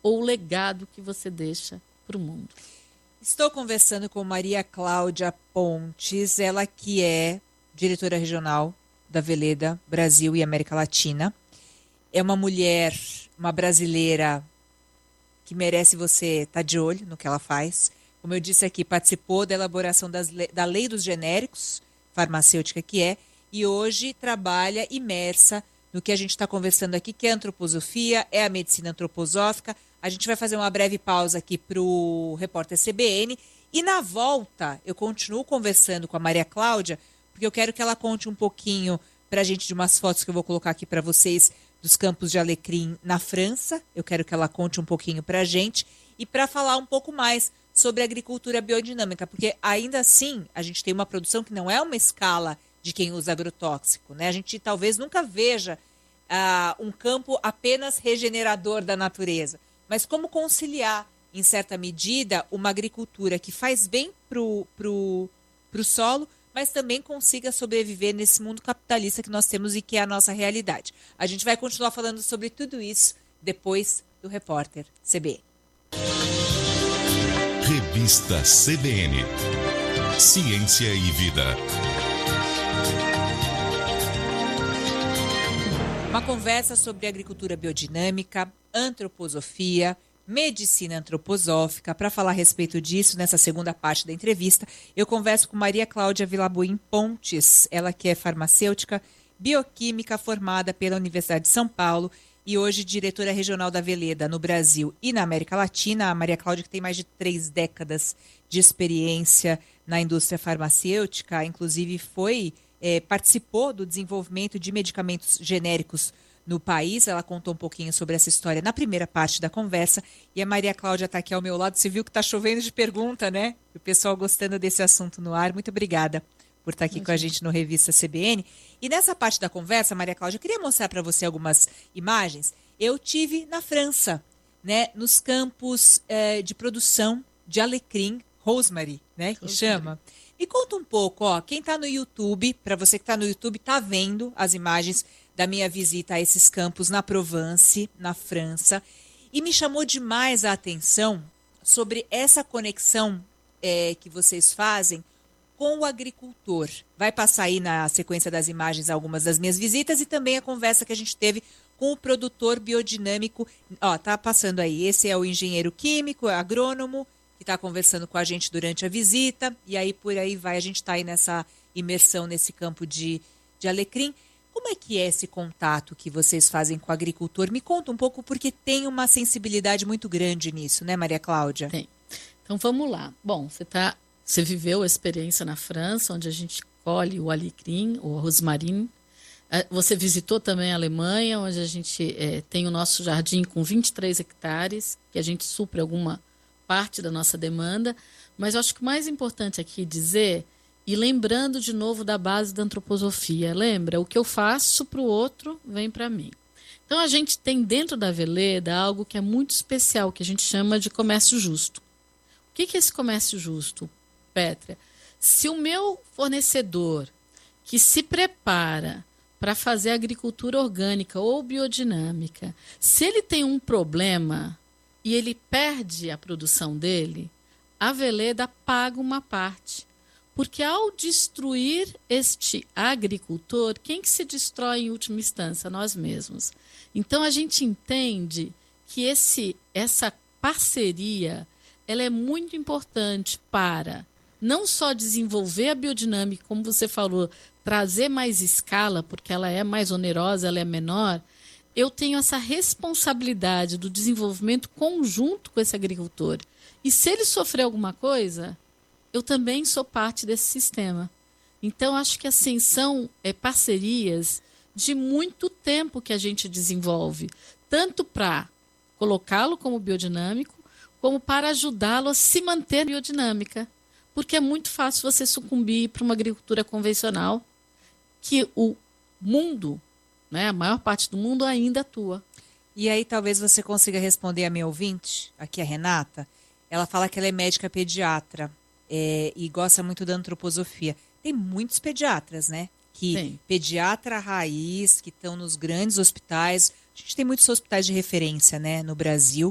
ou o legado que você deixa para o mundo. Estou conversando com Maria Cláudia Pontes, ela que é diretora regional da Veleda Brasil e América Latina. É uma mulher, uma brasileira que merece você estar de olho no que ela faz. Como eu disse aqui, participou da elaboração da Lei dos Genéricos, farmacêutica que é, e hoje trabalha imersa no que a gente está conversando aqui, que é a antroposofia, é a medicina antroposófica. A gente vai fazer uma breve pausa aqui para o repórter CBN e na volta eu continuo conversando com a Maria Cláudia, porque eu quero que ela conte um pouquinho para a gente de umas fotos que eu vou colocar aqui para vocês dos campos de alecrim na França. Eu quero que ela conte um pouquinho para a gente e para falar um pouco mais sobre a agricultura biodinâmica, porque ainda assim a gente tem uma produção que não é uma escala de quem usa agrotóxico, né? A gente talvez nunca veja um campo apenas regenerador da natureza, mas como conciliar, em certa medida, uma agricultura que faz bem pro solo, mas também consiga sobreviver nesse mundo capitalista que nós temos e que é a nossa realidade. A gente vai continuar falando sobre tudo isso depois do repórter CBN. Revista CBN. Ciência e Vida. Uma conversa sobre agricultura biodinâmica, antroposofia, medicina antroposófica. Para falar a respeito disso, nessa segunda parte da entrevista, eu converso com Maria Cláudia Vilaboim Pontes, ela que é farmacêutica, bioquímica formada pela Universidade de São Paulo e hoje diretora regional da Veleda no Brasil e na América Latina. A Maria Cláudia que tem mais de 3 décadas de experiência na indústria farmacêutica, inclusive participou do desenvolvimento de medicamentos genéricos no país. Ela contou um pouquinho sobre essa história na primeira parte da conversa. E a Maria Cláudia está aqui ao meu lado. Você viu que está chovendo de pergunta, né? O pessoal gostando desse assunto no ar. Muito obrigada por estar aqui com a gente no Revista CBN. E nessa parte da conversa, Maria Cláudia, eu queria mostrar para você algumas imagens. Eu tive na França, né, nos campos de produção de alecrim, rosemary, né, que chama. Me conta um pouco, quem está no YouTube, para você que está no YouTube, está vendo as imagens da minha visita a esses campos na Provence, na França, e me chamou demais a atenção sobre essa conexão que vocês fazem com o agricultor. Vai passar aí na sequência das imagens algumas das minhas visitas e também a conversa que a gente teve com o produtor biodinâmico. Tá passando aí, esse é o engenheiro químico, agrônomo, que está conversando com a gente durante a visita, e aí por aí vai, a gente está aí nessa imersão nesse campo de alecrim. Como é que é esse contato que vocês fazem com o agricultor? Me conta um pouco, porque tem uma sensibilidade muito grande nisso, né, Maria Cláudia? Tem. Então vamos lá. Bom, você viveu a experiência na França, onde a gente colhe o alecrim, o rosmarin. Você visitou também a Alemanha, onde a gente tem o nosso jardim com 23 hectares, que a gente supre alguma parte da nossa demanda, mas eu acho que o mais importante aqui dizer, e lembrando de novo da base da antroposofia, lembra? O que eu faço para o outro vem para mim. Então a gente tem dentro da Veleda algo que é muito especial, que a gente chama de comércio justo. O que é esse comércio justo, Pétria? Se o meu fornecedor que se prepara para fazer agricultura orgânica ou biodinâmica, se ele tem um problema e ele perde a produção dele, a Veleda paga uma parte. Porque ao destruir este agricultor, quem que se destrói em última instância? Nós mesmos. Então a gente entende que essa parceria ela é muito importante para não só desenvolver a biodinâmica, como você falou, trazer mais escala, porque ela é mais onerosa, ela é menor. Eu tenho essa responsabilidade do desenvolvimento conjunto com esse agricultor. E se ele sofrer alguma coisa, eu também sou parte desse sistema. Então, acho que assim, são parcerias de muito tempo que a gente desenvolve, tanto para colocá-lo como biodinâmico, como para ajudá-lo a se manter biodinâmica. Porque é muito fácil você sucumbir para uma agricultura convencional que o mundo, né, a maior parte do mundo ainda atua. E aí talvez você consiga responder a minha ouvinte, aqui a Renata. Ela fala que ela é médica pediatra e gosta muito da antroposofia. Tem muitos pediatras, né? Pediatra raiz, que estão nos grandes hospitais. A gente tem muitos hospitais de referência, né, no Brasil.